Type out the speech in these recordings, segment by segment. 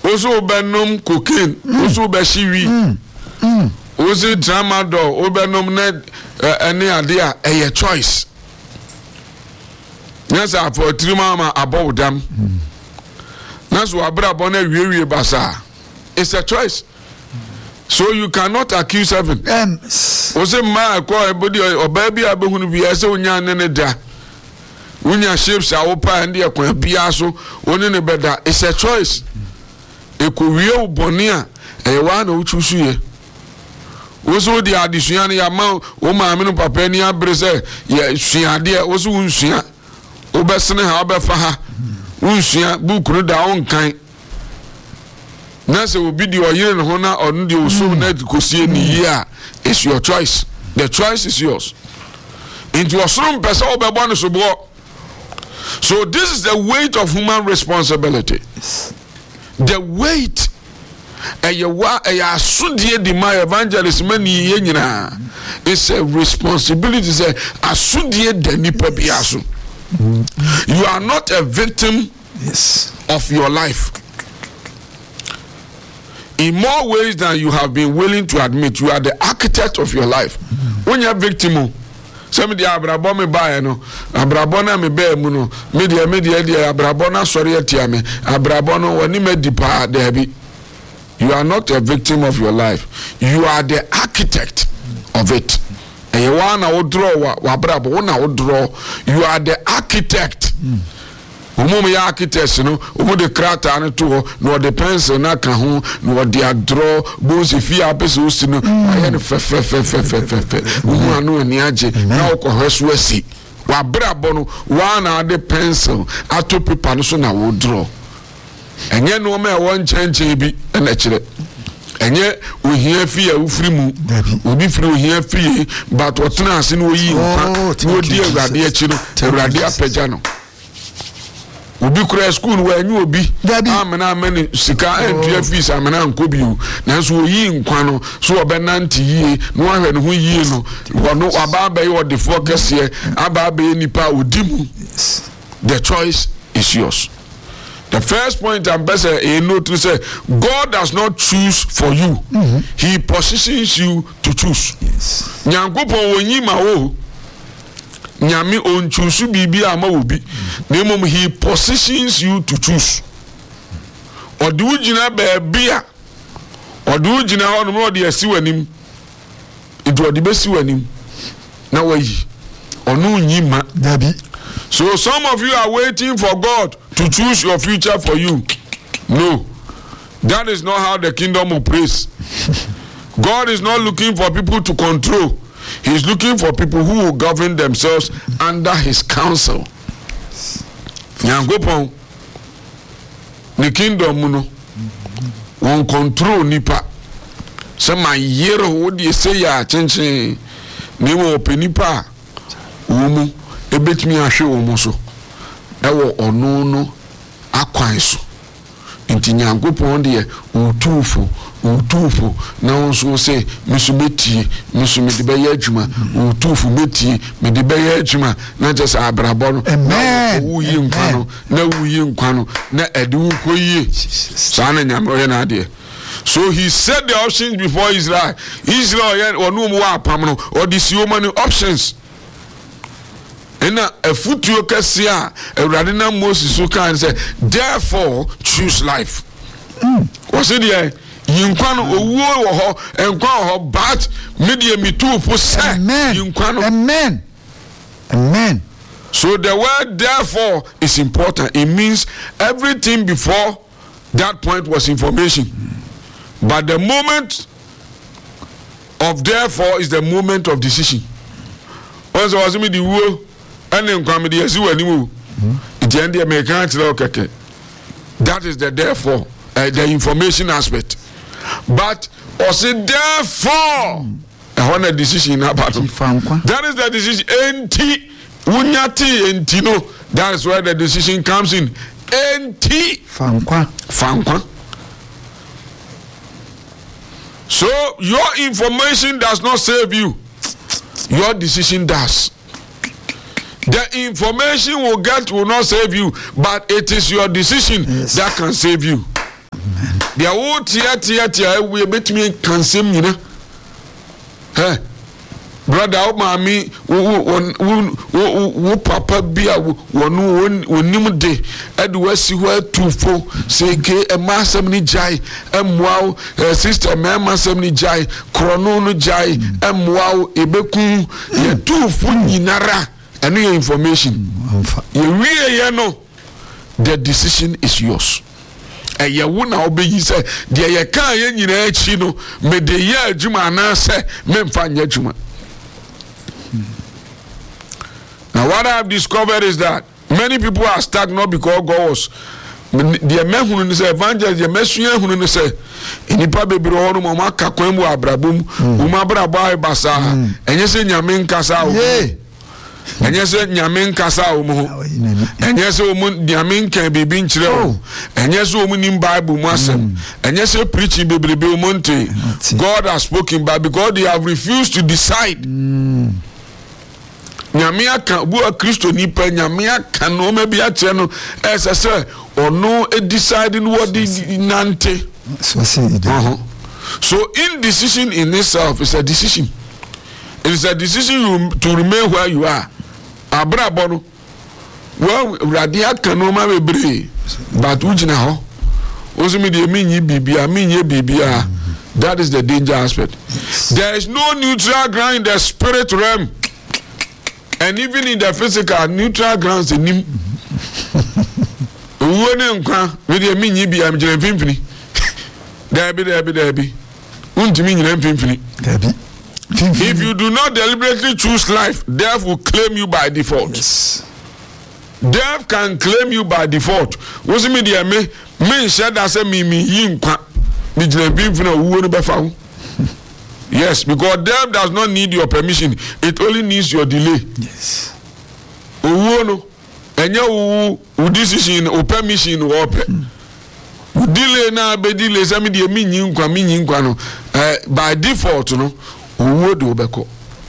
Also benum cocaine, also be shiwi. Also tramadol, obenum net any idea a choice. Yes, I for 3 mama about them. That's what Abra Bonnet we basa. It's a choice. So you cannot accuse heaven. Also, my call body or baby, I be be as a young da. When your ships are open and they are going to be also only better. It's a choice. A Korea Bonia, a one who choose you. Also, the addition amount, oh, my men, Papania Brazil, yeah, she had there also Unsia, Obesson, Haberfaha, Unsia, book down kind. Nasa will be the year and honor or the so net to see in the year. It's your choice. The choice is yours. Into a strong person, so this is the weight of human responsibility. The weight. My evangelist many it's a responsibility. You are not a victim of your life. In more ways than you have been willing to admit, you are the architect of your life. When you are victim, some the abrabome buy no abrabona me be mu no media abrabona sorry atia me abrabono woni me dipa debi. You are not a victim of your life. You are the architect of it. And you want to draw you are the architect. Umu architects, you know, umu the craft and to no the pencil na kahu no the draw bones if you are person no I umu anu ni aje na ko hweswesi wa brabo no one the pencil ato paper no so na wo draw enye no me won change bi na kire enye ohia fi ya ufiri mu obi firi ohia fi but otena ase no yi npa no di awrade achi no awrade apagya no obi kura school wa anyu obi amena amene sika entua fees amena nkobi o nanso oyi nkwa no so obenanti yie no ahwe no ho yie no wono ababa ye ode focus here ababa ye nipa odimu. The choice is yours. The first point I'm best a note to say God does not choose for you. He positions you to choose. Nyankopon wonyima wo nyame on choose bibi ama obi. Nemom he positions you to choose. Odu ugina bebia. Odu ugina ho no de asi wanim. Edu ode besi wanim. Na wayi. Onu nyima dabi. So some of you are waiting for God to choose your future for you. No. That is not how the kingdom operates. God is not looking for people to control. He is looking for people who will govern themselves under his counsel. Nyangopon the kingdom no won control nipa. Some my year what you say ya chenchen ni wo penipa wo ebetimi ahwe wo mo so ewo ono no akwan so nti Nyankopon de utufu na wonso se misumeti misumedi be yadwuma utufu meti medi be yadwuma na just abrabo no wuyi nkwano na wuyi nkwano na edi nkoyie sana nyamro na ade. So he said the options before Israel onu mo wa apam no or the so many options. And a future kasia a radina Moses who can say therefore choose life. Was it there? Yinkwano owo ho enkwa ho but media me too for say yinkwano. Amen. So the word therefore is important. It means everything before that point was information. But the moment of therefore is the moment of decision. Once was me the wo and then come the asi wanimu. It end the American okay. That is the therefore the information aspect. But also therefore when a decision about that is the decision enti unyati entino. That is where the decision comes in. Enti fankwa. So your information does not save you. Your decision does. The information will not save you, but it is your decision that can save you. Dia wo tia we betumi kansem nyina. Brother, mami, wo papa bia wonim de edwasi ho atufo seke emasem ni jai emwao sister memasem ni jai krono no jai emwao ebeku ye tufu nyinara eno your information ye wie no the decision is yours. Eye wo na obeyi se de ye kan ye nyina achi no me de ye adwuma na se memfa nya adwuma. Now what I have discovered is that many people are stuck not because God was the men who say evangelist the messia who say inipa bebre ho no ma ka kwan mu abrabom uma brabo basa enye se nyame nkasa o enye se nyame nkasa o mu enye se o mu nyame nkan bibi nkyere o enye se o mu nim bible mu asem enye se preaching bebrebe o monte. God has spoken, but because they have refused to decide. Nyame aka bu Kristo nipa nyame aka no ma bia che no esese ono deciding what the nante. So indecision in itself is a decision. It is a decision to remain where you are. Abrabo no well radia aka no ma bebre but ujina ho osumi de minyi bibia. That is the danger aspect. There is no neutral ground in the spirit realm. And even in the physical, neutral grounds in him. If you do not deliberately choose life, death will claim you by default. Yes. Death can claim you by default. What's the media? Me said that say me yinkwa. Yes, because death does not need your permission. It only needs your delay. Yes. No. And you decision or permission or delay na be delay. Some de minyinkwa no. By default, no. Uwo do beko.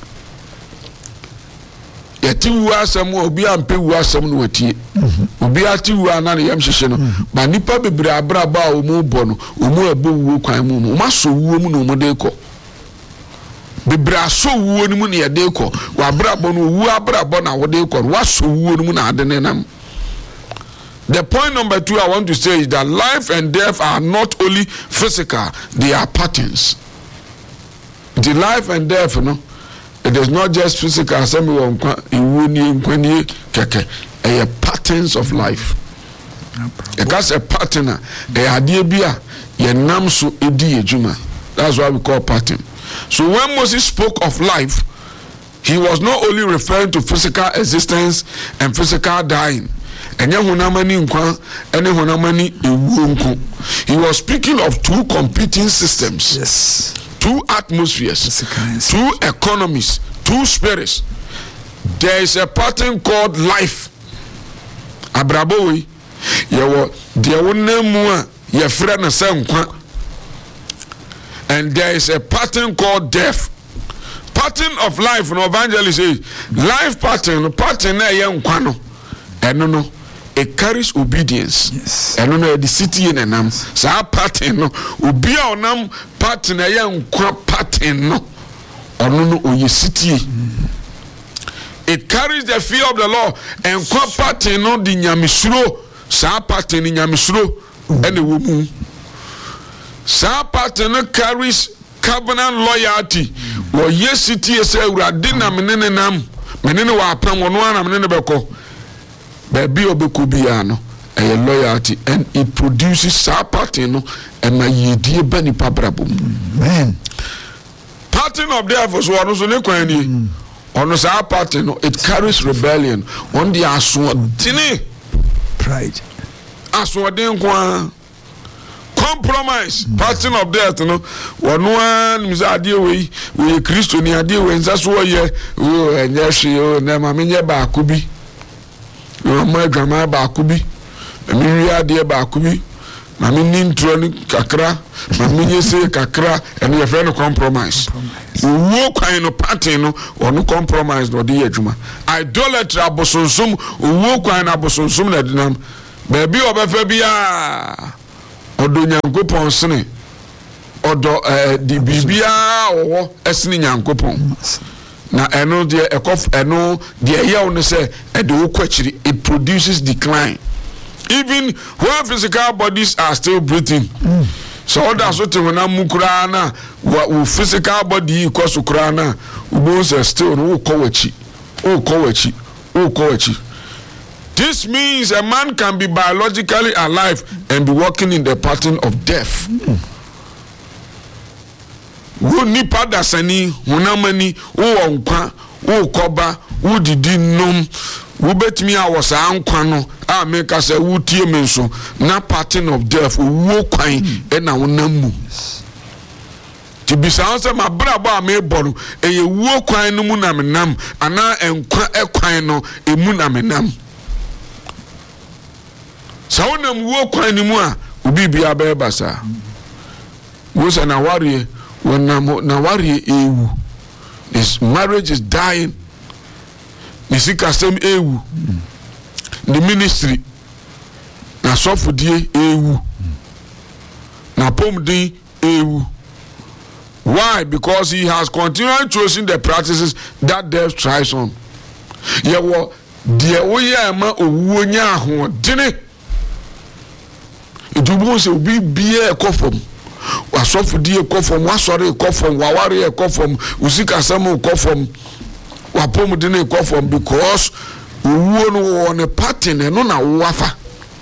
Yati wu asem obi ampe wu asem no watie. Obi ati wu ana ne yam hyehye no. Ba nipa bebre abraba o mu bo no. O mu abo wu kwan mu. O ma so wu mu no mo de ko. Bibra so wuo ni mu ne yede ko wa brabo no wu abrabo na wo de ko wa so wuo ni mu na ade nenam. The point number 2 I want to say is that life and death are not only physical, they are patterns. The life and death, no, it is not just physical. Some a patterns of life. Because a pattern, a idea bia ye nam so edi ejuma. That's why we call pattern. So when Moses spoke of life, he was not only referring to physical existence and physical dying. He was speaking of two competing systems. Yes. Two atmospheres, two economies, two spirits. There is a pattern called life. Abrabowi, and there is a pattern called death. Pattern of life, no evangelist says, life pattern no. It carries obedience. Yes. And no the city in enam. So our pattern no obi a onam pattern pattern no. Ono oye city. It carries the fear of the Lord and pattern no di nyamisuro. Sa pattern nyamisuro and the woman. Sa pattern carries covenant loyalty. Wo ye city e say urade na menene nam. Menene wa pam wono na menene beko. Baby obekubiano a loyalty, and it produces sa pattern and my yedie bani pabrabum. Man. Pattern of death was one also nekwani. On sa pattern, it carries rebellion. On the aswatini pride. Aswadin kwa compromise. Pattern of death, no. One is idea we Christian idea when that's what ye and yes, you never mean ba kubi. My grandma bakubi, Emilia dear bakubi, Mammy Nintroni kakra, Mammy say kakra, and your friend of compromise. Walk in a pattern or no compromise, no dear Juma. Idolatry abosonsum, walk in abosonsum, baby of a fabia. odo Nyankopon sene odo di bibia owo esene Nyankopon na eno de ekof eno de yaw no se e de wokwachiri it produces decline even when physical bodies are still breathing so others what when mukura na wo physical body cause ukura na ubo se still no kowachi this means a man can be biologically alive and be walking in the pattern of death. Wo nipa dasani hunamani wo onkwa wo koba wo didi nom wo betimi awosa ankwa no a meka se wo tie me so na pattern of death wo kwan e na wonamu ti bisa se mabrabo a me boru eye wo kwan no mu na menam ana enkwa ekwan no emu na menam sa wonam wo kwan ni mu a obi bia be basa wo se na ware when na worry ewu this marriage is dying misika sem ewu the ministry na sofudie ewu na pomdin ewu why because he has continued choosing the practices that death tries on yewo de oye ma owu nya ho dene edubu se obi bia ekofom wasofudie ekofom wasore ekofom waware ekofom usika sam ekofom wapomdin ekofom because owu no on a pattern no na wafa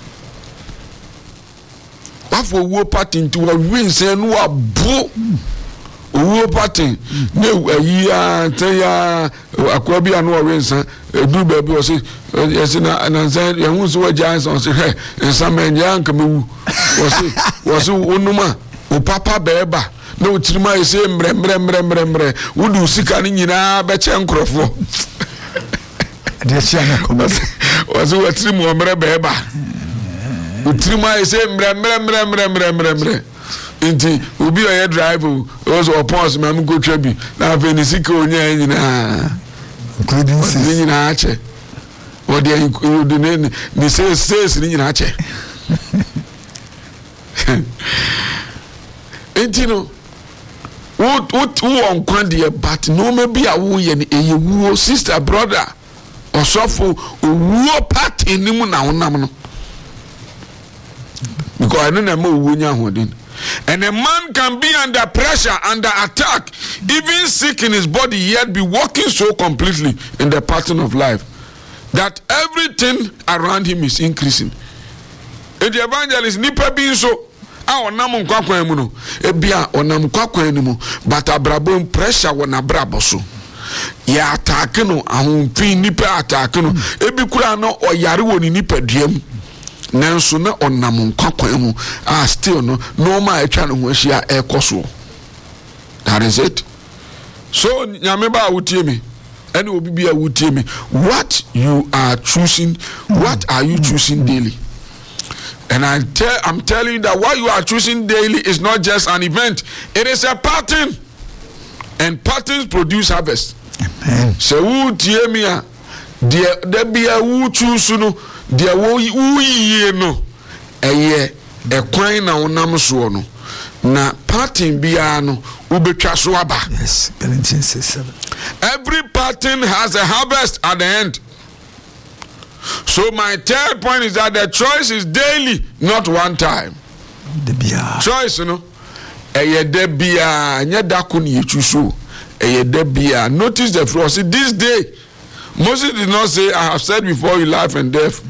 wafo owu pattern to win say no abo owu pattern ne ayiya tanya akwabi anu orensa edu ba bi o se yesina anansa yehun so waja so se he nsamenja nkamewu o se onuma o papa beba na o tirima ese mre wudu sika ni nyina be che nkrofo de chia na ko o se o tirima mre beba o tirima ese mre inti obi oye drive o so pause ma mu go twabi na fe ni sika onya nyina including sis ni nyina ache o de ni ses ni nyina ache inti no wo on kwande but no maybe a wo ye ni eyewu sister brother osofo owu party ni mu na wonam no because I know na mo wo nya hodin. And a man can be under pressure, under attack, even sick in his body, yet be walking so completely in the pattern of life that everything around him is increasing. And the evangelist nipa being so onam kwakwan mu no ebia onam kwakwan ni mu but abrabo pressure wona brabo so ya attack no ahunfin nipa attack no ebi kura no oyare woni nipa duam nanso na onam kwakwan mu still no ma etwa no ho ahia ekoso. That is it. So nyame ba wutie me ene obi bia wutie me, what you are choosing, what are you choosing daily? And I'm telling you that what you are choosing daily is not just an event, it is a pattern, and patterns produce harvest. Amen. So who tie me a there be a who choose no there wo ye no eye ekwan na wonam so no na pattern bia no ubetwa so aba. Yes, Galatians 6:7. Every pattern has a harvest at the end. So my third point is that the choice is daily, not one time. The bia Choice, you know. Eye de bia nya dako ni echuso. Eye de bia. Notice the flow. See, this day Moses did not say, I have said before you life and death.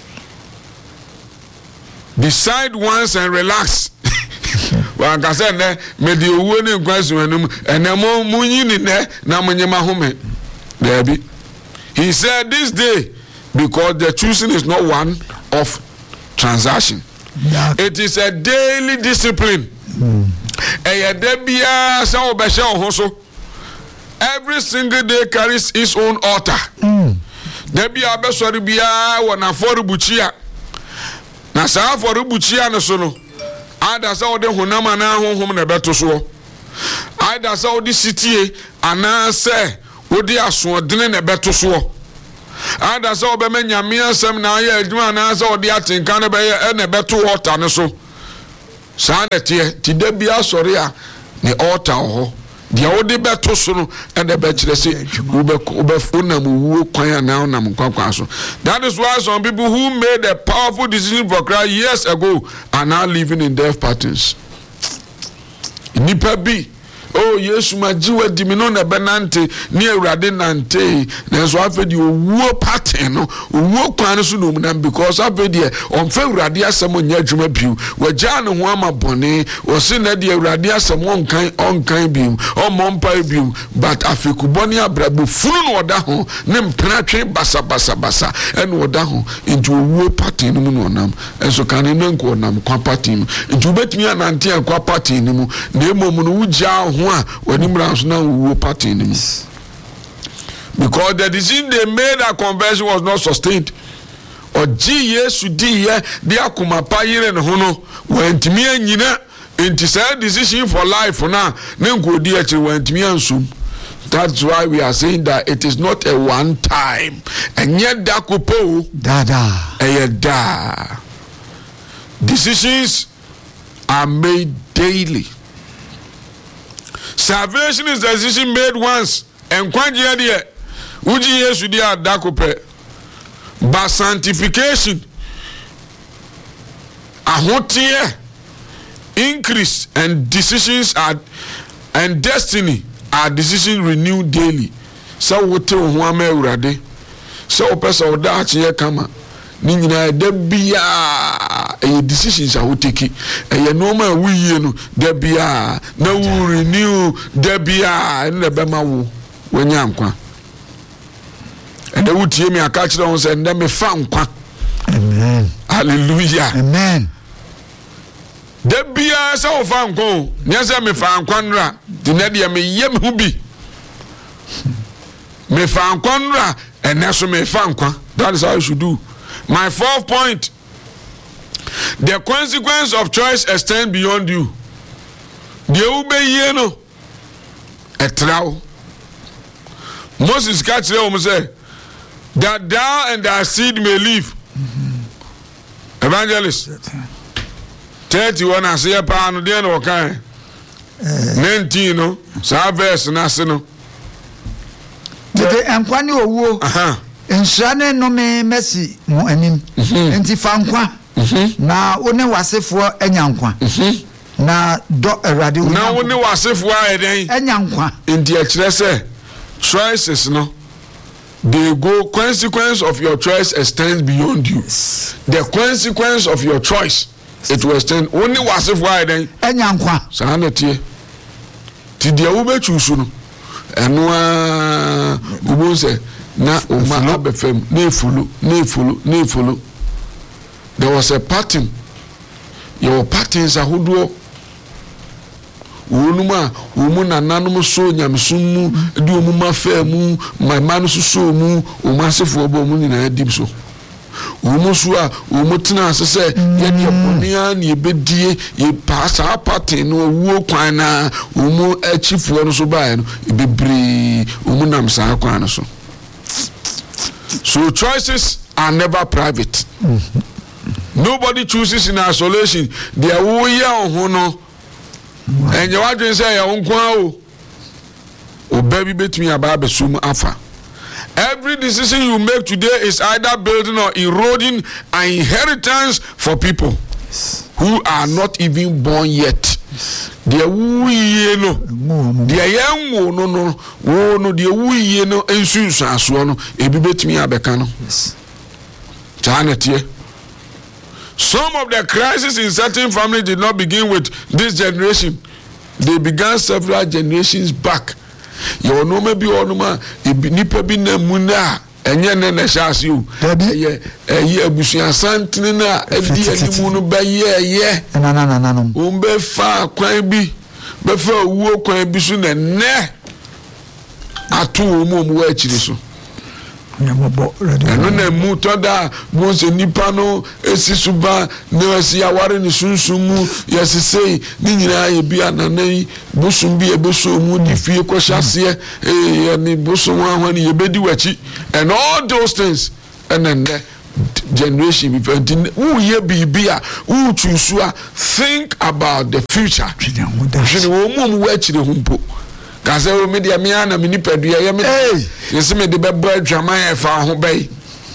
Decide once and relax. Well, I said, me di owo ni nkwa so enum enemo munyi ni ne na monyema home. There be. He said this day, because the choosing is not one of transaction. Yeah. It is a daily discipline. Every single day carries its own altar. Debia besori bia wana foru buchia. Na sa foru buchia no so no. Ada sa ode honama na honhom na beto so. Ada sa ode sitie ana se ode asoodene na beto so. Ada sa obema nyame asem na ya adwuma na sa ode atenka na be na beto altar ne so. Sanete ti da bia sori a ne altar ho dia wode beto so no e de be kire se ubefuna mu kwan na onam kwankwan so. That is why some people who made a powerful decision for Christ years ago are now living in death patterns. Nipa bi oh Yesu majiwa dimino na benante ni Awurade nante na so afedi owuo pattern no owuo kwan so no munam because afedi on fa Awurade asem nya adwuma biu wagya ne ho amabone o se na de Awurade asem onkan biu o mompa biu but afekubone abrabo funu no oda ho ne mpratwe basa ene oda ho into owuo pattern no mu onam enso kan ne nko onam kwa pattern into betimi anante kwa pattern mu na emom no wugya because the decision they made at conversion was not sustained. Or Yesu di ye di akuma pa yire ne ho no wantimi anyina enti say decision for life na ne nkodi achi wantimi ansum. That's why we are saying that it is not a one time. And yet dakupo da. Decisions are made daily. Salvation is a decision made once. And kwanjia de uji Yesu dia dakope. But sanctification ahotie increase and decisions are and destiny are decisions renewed daily. So wote ho ama Awurade. So person oda ache kama ni nyina da bia decisions are take no man we no da bia na we renew da bia na be ma wo wanya nkwa and da wutie me aka kire won say nda me fa nkwa. Amen. Hallelujah. Amen. Da bia sa wo fa nkwa nya say me fa nkwa nra di na de me yem hu bi me fa nkwa nra eneso me fa nkwa. That is how you should do. My fourth point, the consequence of choice extend beyond you. The ube yeno etrao. Moses catch them say that thou and thy seed may live. Evangelist 31 I say pa no dey no kan 19 no sa verse na se no de enkwani owuo nsane no me mesi mo anim enti fankwa na woni wasefo anyankwa na do Awurade na woni wasefo ayeden anyankwa enti a kire se choices no the consequence of your choice extends beyond you. The consequence of your choice it will extend woni wasefo ayeden anyankwa sa na tie ti dia wo be chusu no eno a ubo se na uma abefem na follow. There was a pattern. Your patterns are who Unuma, umuna nanum so nyamsumu, do muma femu, my man so mu, massive woman in a deep so. Umusua, umutina say, yet your ponian, ye bedie, ye pass our pattern, or walk na, umu a chief one so by, be bree, umunam sa. So choices are never private. Nobody chooses in isolation. They are who you know. And you want to say, "Oh, baby, bet me about the sum alpha." Every decision you make today is either building or eroding an inheritance for people who are not even born yet. Dear woo no, dear young no, dear woo no, and soon as one, a bit me abecano. Janet, some of the crises in certain families did not begin with this generation, they began several generations back. You know, maybe on my nipa bin muna. Enye nene shas you ye abusuan santina edi animu no be ye na umbe fa kwan bi be fa wuo kwan bi so na ne atu omo wa akiri so eno na mu toda bo se nipa no esi suba ne wasi aware ni sunsumu yesisei ni nyina ye bia nanan busum bi ebeso mu di fie kwhyase ni busum ahwani ye bedi wachi and all those things and then generation before who ye bibia who choose think about the future hwene wo mum wo akire humpo kaze wo media me ana me nipadua ye me yesi me de bebo adwaman e fa ho bai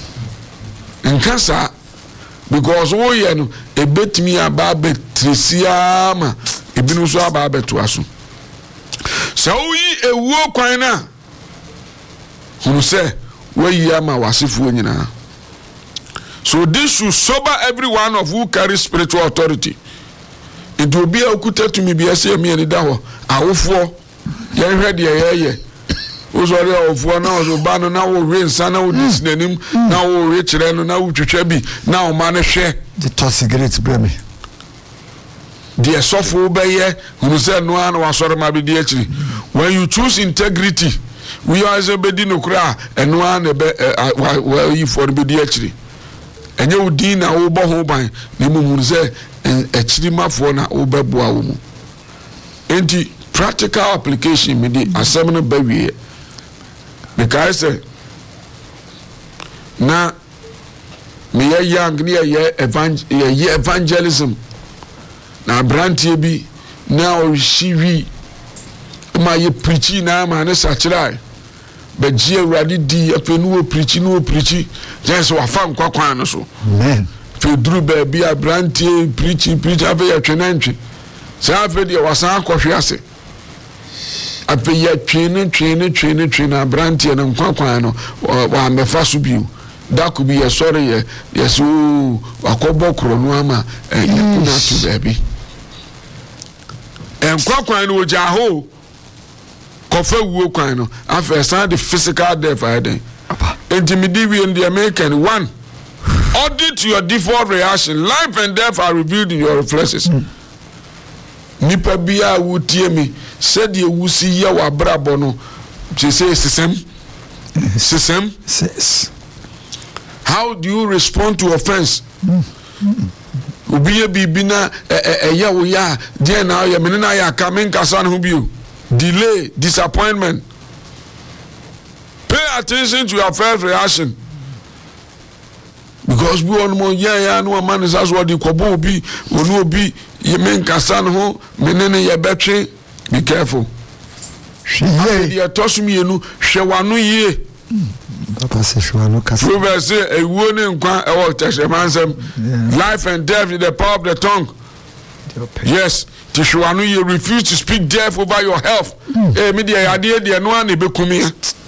nkasa because wo ye no ebetimi aba betrisia ma ebinu so aba beto aso so yi ewuo kwan na hunu se wo yi ama wasifu nyina. So this should sober every one of who carries spiritual authority. It will be a kuta to me be a say me and daho. Awofo ye hwede ye ozori awofo na ozo ba no na wo rain sana wo disnanim na wo rechire no na wo twetwa bi na o ma ne hwe the tossigrate breme the sofo be ye hunu se no an wasore ma be di akiri. When you choose integrity we are as be di no kra eno an be you for be di akiri. Enye udin na wo bo ho ban na mumu se echirimafo na wo beboa wo mu. Enti practical application me di asem no ba wie because na me young ni evangelism na brantie bi na o shiwi ma ye preaching na ma ne sachirai be je awrade di afenu o preach just wa fa nkwa kwan no so amen fe duru ba bi abrantie preach ave ya twenantwe sa ave de wasan akohwe ase ape ya twene abrantie na nkwa kwan no wa mefa so biu da ku bi ye sorry ye so akobo kro no ama ye kuna tu ba bi nkwa kwan no oja ho kofa wuo kwan no after stand the physical death aden intimidate in the American one audit your default reaction. Life and death are revealed in your reflexes. Nipa bia wutie mi said ye wusi ya wa brabo no je say system. How do you respond to offense? Ubiye bibina ya wo ya dia na ya menena ya kamen kasa no biu. Delay, disappointment. Pay attention to your first reaction. Because we want more no man is as what the kobo be will be ye men kasan ho menene ye betwe. Be careful. Ye toss me no hwewanu ye. Papa say hwewanu kasa. Proverbs say e wo ne nkwa e wo teshemansem. Life and death is the power of the tongue. Yes, Tishuanu, you refuse to speak death over your health. Media idea de no an ebekumi.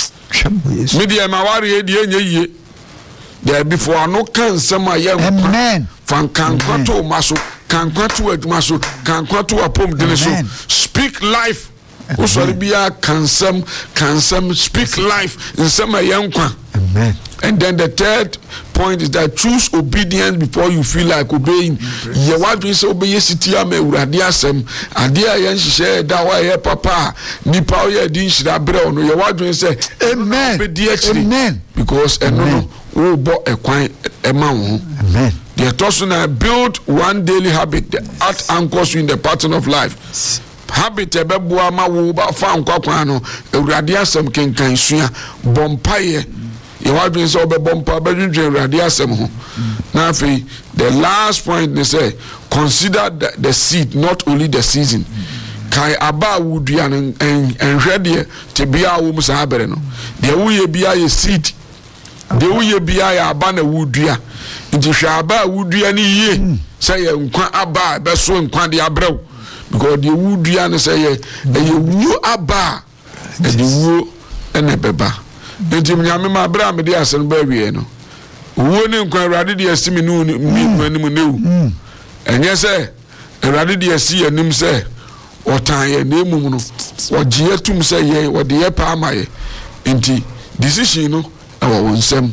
Media mawari de nye. There before no can sama ye. Amen. Fan kankwato maso, kankwato edmaso, kankwato apom deleso. Speak life. Usori biya kansam speak life in sama yankwa. Amen. And then the third point is that choose obedience before you feel like obeying. Ye what we say obey city am urade asem ade ayen hye da wa ye papa nipa ye din hira bre no ye what we say amen. Amen. Because eno wo bo ekwan ema wo. Amen. The tosuna build one daily habit that anchors you in the pattern of life. Habit ebeboa ma wo ba fa nkwa no urade asem kenkan sua bompaye. You want to say bompa bedwin radio asem ho na fe the last point they say consider the seed not only the season kai aba wudua en hwede te bia wo musa abere no de wo ye bia ye seed de wo ye bia ya aba na wudua nti hwa aba wudua ni ye say ye nkwa aba be so nkwa de abrew because the wudua no say ye wu aba de wu ene beba. Enti mnyame ma bra me de asen ba wie no wo ne nkwa awrade de asimi nu anim newu enye se awrade de asi anim se otan ye na emum no ogie tum se ye wode ye pa amaye enti decision no awo wonsem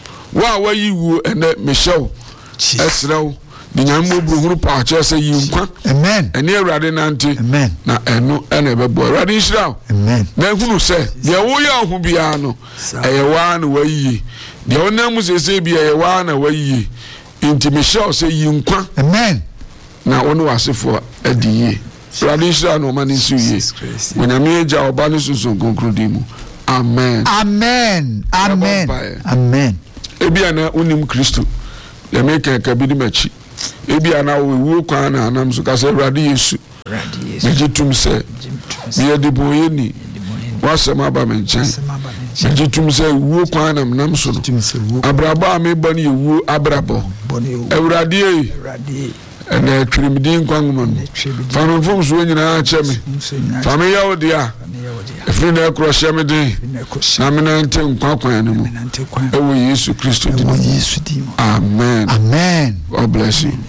wa yi wu ene Michelle esrew de nyame obruhuru pa che se yi nkwa amen ene awrade nante amen na eno ene bebo awrade nshira amen na hunu se de wo ya hu bia no eyewa na wayi de onam se bia eyewa na wayi inti Michelle se yi nkwa amen na ono wasefo adiye awrade nshira no mani su yi wonyame eja oba ne susun konkrodi mu amen amen amen amen ebia na unim Kristo ya meka ka bi di machi ebia na wo kwan na anam so ka se Awurade Yesu mejitum se me de boyeni wasema aba me nchen mejitum se wo kwan na nam so no abrabo a me bani wo abrabo Awurade ene trimidi nkwanguman fanu fom so nyina cheme fami ya odia efri na ekro sheme din na me nante nkwankwan ne mu ewo Yesu Kristo di amen amen. God bless you.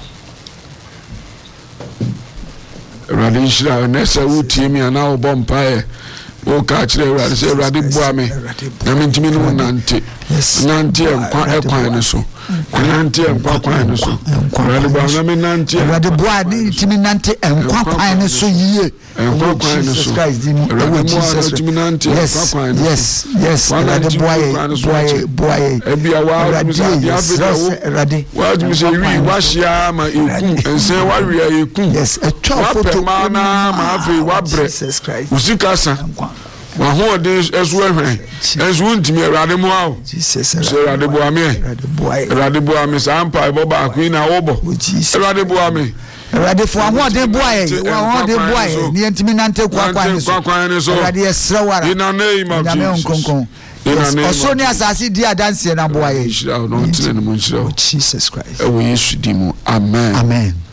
Awurade shira na se wutie mi ana obọ mpae o ka kire Awurade se Awurade bua me na me ntimi no nante nante ekwan ne so nante ekwan ne so Awurade bua na me nante Awurade bua ni ntimi nante ekwan ne so yie ekwan ne so Awurade bua na ntimi nante ekwan ne so yes Awurade bua ebia wa Awurade wa dum se wi wa hia ma ekum ense wa wi ekum yes a photo na ma afi wa bre usikasa wa ho de esu ehwen esu ntimi Awurade mo awo Jesus Awurade bua me Awurade bua me sampa bo ba ku na wo bo Awurade bua me Awurade fo ho de bua ye ni ntimi nante kwa ne so Awurade esra wara in the name of Jesus yes also ni asasi di adanse na bua ye Jesus Christ amen.